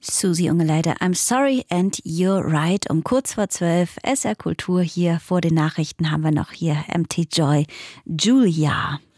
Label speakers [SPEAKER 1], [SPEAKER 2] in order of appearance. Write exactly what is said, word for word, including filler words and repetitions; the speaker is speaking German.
[SPEAKER 1] Susi Ungeleiter, I'm sorry and you're right. Um kurz vor zwölf, S R Kultur hier vor den Nachrichten haben wir noch hier M T Joy, Julia.